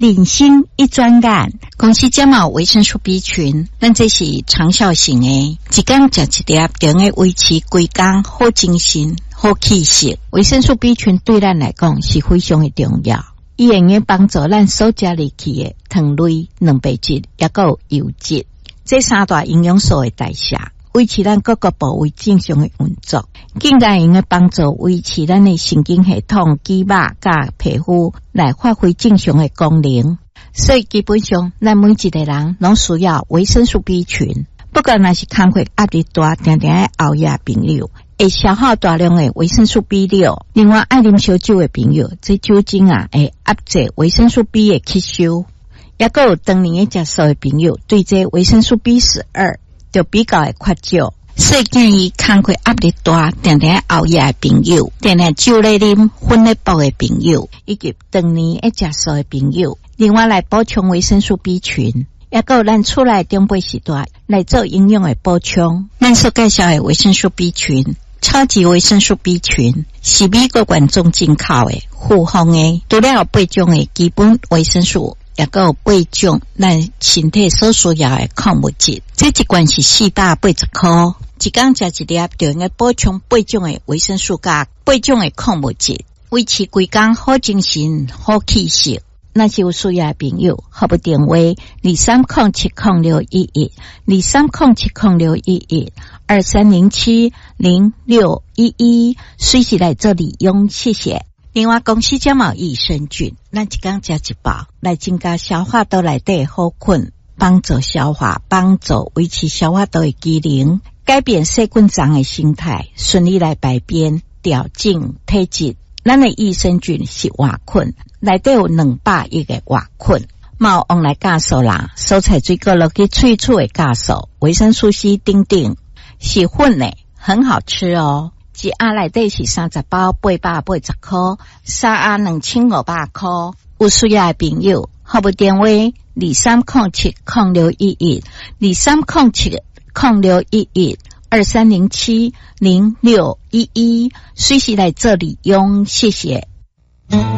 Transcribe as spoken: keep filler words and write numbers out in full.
人生一转眼，公司感冒维生素 B 群，咱这是长效型的，一天食一粒，就能维持规工好精神、好气色。维生素 B 群对咱来讲是非常的重要，伊会用帮助咱所食入去的糖类、蛋白质，也有油脂，这三大营养素的代谢。维持咱各个部位正常的运作，更加用来帮助维持咱的神经系统、肌肉甲皮肤来发挥正常的功能。所以基本上，咱每一个人拢需要维生素 B 群。不管那是工作压力大、常常爱熬夜的朋友，会消耗大量的维生素 B 六。另外，爱啉烧酒的朋友，这酒精啊会压制维生素 B 的吸收。也个有当年的食素的朋友，对这维生素 B 十二。就比较会缺少，所以建议工作压力大、常常熬夜的朋友，常常酒咧啉、薰咧煲的朋友，以及当年会食素的朋友，另外来补充维生素 B 群，也有咱出来中辈时代来做营养的补充。咱所介绍的维生素 B 群，超级维生素 B 群是美国原种进口的、复方的，除了有八种的基本维生素。也有八种咱身体所需要的矿物质，这一罐是四百八十块，一天食一粒就应该补充八种的维生素加八种的矿物质，维持规工好精神、好气色。那是有需要的朋友，号码电话二三零七零六一一二三零七零六一一二三零七零六一一，随时来这里用，谢谢。另外，公司感冒益生菌，咱一天食一包，来增加消化道内底好菌，帮助消化，帮助维持消化道的机能，改变细菌状的形态，顺利来排便，调整体质。咱的益生菌是活菌，内底有两百亿个活菌，毛用来加速啦，蔬菜水果落去萃取的加速，维生素 C 等等，是粉的，很好吃哦。一盒内底是三十包，八百八十块，三盒两千五百块。有需要的朋友，号码电话二三零七零六一一二三零七零六一一二三零七零六一一，随时来这里用，谢谢。